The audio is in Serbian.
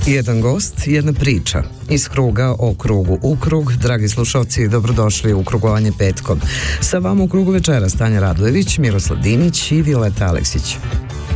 Jedan gost, jedna priča. Iz kruga o krugu u krug. Dragi slušalci, dobrodošli u Krugovanje petkom. Sa vama u krugu večeras Tanja Radojević, Miroslav Dinić i Violeta Aleksić.